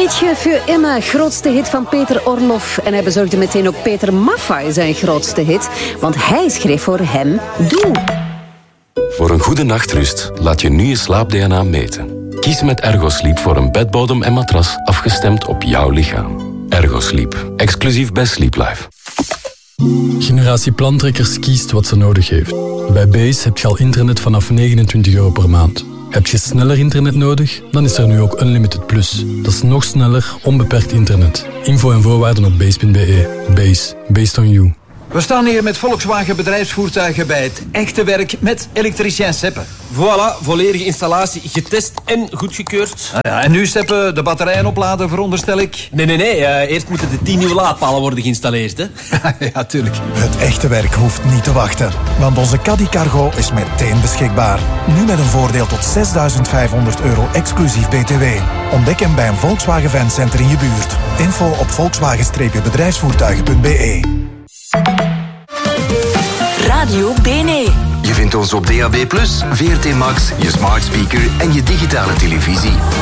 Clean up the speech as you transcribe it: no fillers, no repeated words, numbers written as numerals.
Mädchen für immer, grootste hit van Peter Orloff. En hij bezorgde meteen ook Peter Maffay zijn grootste hit. Want hij schreef voor hem Doe. Voor een goede nachtrust laat je nu je slaap-DNA meten. Kies met Ergosleep voor een bedbodem en matras afgestemd op jouw lichaam. Ergosleep, exclusief bij Sleep Life. Generatie Plantrekkers kiest wat ze nodig heeft. Bij Base heb je al internet vanaf €29 per maand. Heb je sneller internet nodig? Dan is er nu ook Unlimited Plus. Dat is nog sneller, onbeperkt internet. Info en voorwaarden op base.be. Base. Based on you. We staan hier met Volkswagen bedrijfsvoertuigen bij het echte werk met elektricien Seppe. Voilà, volledige installatie getest en goedgekeurd. En nu Seppe, de batterijen opladen veronderstel ik? Nee. Eerst moeten de 10 nieuwe laadpalen worden geïnstalleerd, hè? Ja, tuurlijk. Het echte werk hoeft niet te wachten. Want onze Caddy Cargo is meteen beschikbaar. Nu met een voordeel tot €6.500 exclusief BTW. Ontdek hem bij een Volkswagen Fancenter in je buurt. Info op volkswagen-bedrijfsvoertuigen.be. Radio BNE. Je vindt ons op DAB+, VRT Max, je smart speaker en je digitale televisie.